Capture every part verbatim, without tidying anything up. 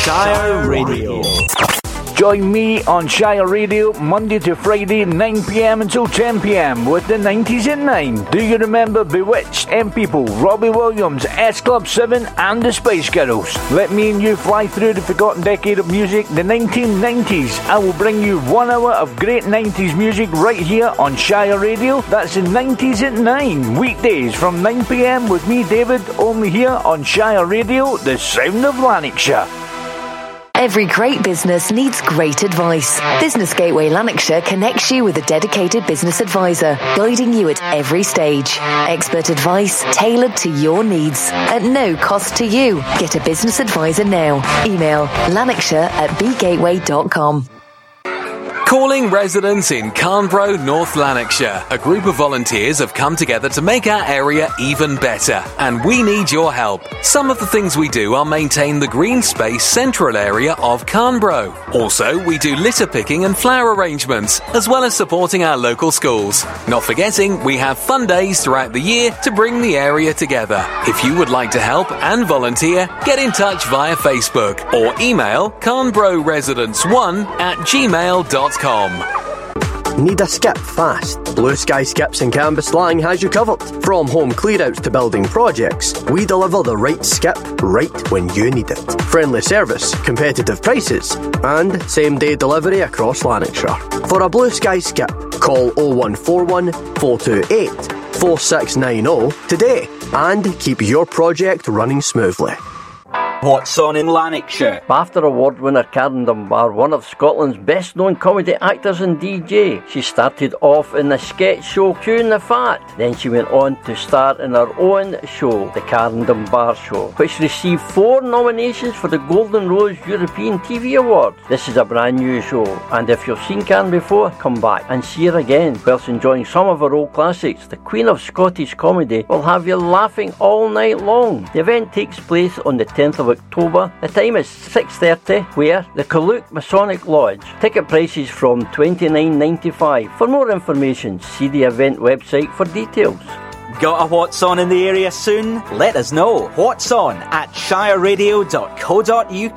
Shire Radio. Join me on Shire Radio Monday to Friday, nine p.m. until ten p.m. with the nineties at nine. Do you remember Bewitched, M People, Robbie Williams, S Club seven and the Spice Girls? Let me and you fly through the forgotten decade of music, the nineteen nineties. I will bring you one hour of great nineties music right here on Shire Radio. That's the nineties at nine. Weekdays from nine p.m. with me, David, only here on Shire Radio, the sound of Lanarkshire. Every great business needs great advice. Business Gateway Lanarkshire connects you with a dedicated business advisor, guiding you at every stage. Expert advice tailored to your needs at no cost to you. Get a business advisor now. Email lanarkshire at b gateway dot com. Calling residents in Carnbro, North Lanarkshire. A group of volunteers have come together to make our area even better, and we need your help. Some of the things we do are maintain the green space central area of Carnbro. Also, we do litter picking and flower arrangements, as well as supporting our local schools. Not forgetting, we have fun days throughout the year to bring the area together. If you would like to help and volunteer, get in touch via Facebook or email carnbroresidents one at gmail dot com. Need a skip fast? Blue Sky Skips in Cambuslang has you covered. From home clearouts to building projects, we deliver the right skip right when you need it. Friendly service, competitive prices, and same-day delivery across Lanarkshire. For a Blue Sky Skip, call oh one four one, four two eight, four six nine oh today and keep your project running smoothly. What's on in Lanarkshire? BAFTA Award winner Karen Dunbar, one of Scotland's best-known comedy actors and D J. She started off in the sketch show Queuing the Fat. Then she went on to star in her own show, The Karen Dunbar Show, which received four nominations for the Golden Rose European T V Award. This is a brand new show, and if you've seen Karen before, come back and see her again whilst enjoying some of her old classics. The Queen of Scottish Comedy will have you laughing all night long. The event takes place on the tenth of October. The time is six thirty, where? The Kaluk Masonic Lodge. Ticket prices from twenty-nine ninety-five. For more information, see the event website for details. Got a What's On in the area soon? Let us know. What's On at shire radio dot co dot uk.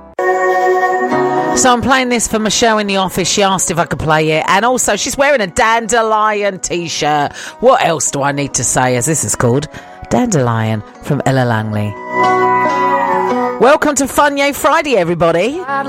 So I'm playing this for Michelle in the office. She asked if I could play it. And also, she's wearing a Dandelion t-shirt. What else do I need to say, as this is called? Dandelion from Ella Langley. Welcome to Funye Friday, everybody.